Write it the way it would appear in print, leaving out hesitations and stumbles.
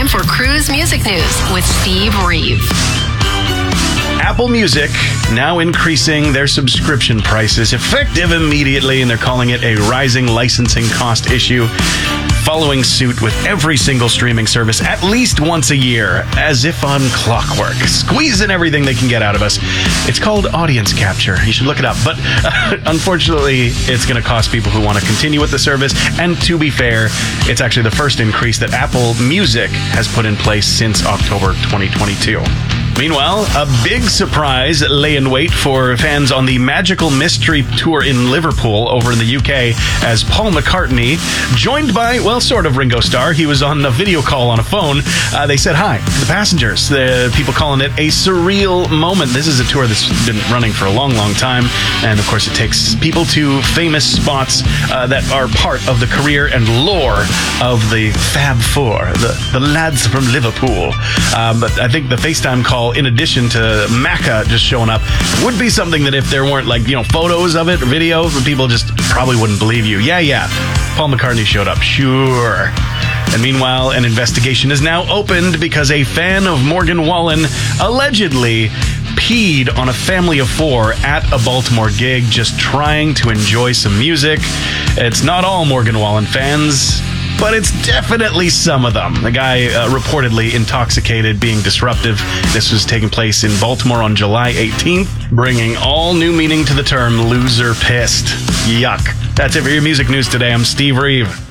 time for Cruise Music News with Steve Reeve. Apple Music now increasing their subscription prices effective immediately, and they're calling it a rising licensing cost issue, following suit with every single streaming service at least once a year, as if on clockwork, squeezing everything they can get out of us. It's called audience capture. You should look it up. But unfortunately, it's going to cost people who want to continue with the service. And to be fair, it's actually the first increase that Apple Music has put in place since October 2022. Meanwhile, a big surprise lay in wait for fans on the Magical Mystery Tour in Liverpool over in the UK, as Paul McCartney, joined by, well, sort of Ringo Starr. He was on a video call on a phone. They said hi to the passengers, the people calling it a surreal moment. This is a tour that's been running for a long, long time. And of course, it takes people to famous spots that are part of the career and lore of the Fab Four, the lads from Liverpool. But I think the FaceTime call, in addition to Macca just showing up, would be something that if there weren't photos of it or video, people just probably wouldn't believe you. Yeah, Paul McCartney showed up, sure. And meanwhile, an investigation is now opened because a fan of Morgan Wallen allegedly peed on a family of four at a Baltimore gig, just trying to enjoy some music. It's not all Morgan Wallen fans, but it's definitely some of them. The guy reportedly intoxicated, being disruptive. This was taking place in Baltimore on July 18th, bringing all new meaning to the term loser pissed. Yuck. That's it for your music news today. I'm Steve Reeve.